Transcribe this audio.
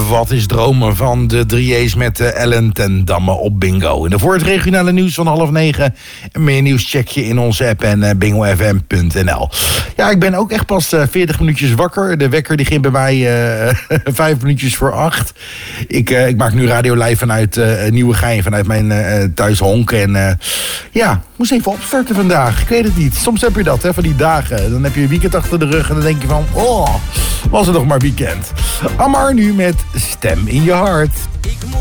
Wat is dromen van de 3A's met Ellen ten Damme op Bingo. En voor het regionale nieuws van 8:30. En meer nieuws check je in onze app en bingofm.nl. Ja, ik ben ook echt pas 40 minuutjes wakker. De wekker die ging bij mij 5 minuutjes voor 8. Ik maak nu radio live vanuit Nieuwegein, vanuit mijn thuis Honk. En moest even opstarten vandaag. Ik weet het niet. Soms heb je dat, van die dagen. Dan heb je een weekend achter de rug en dan denk je van, was het nog maar weekend. Amar nu met Stem in je hart.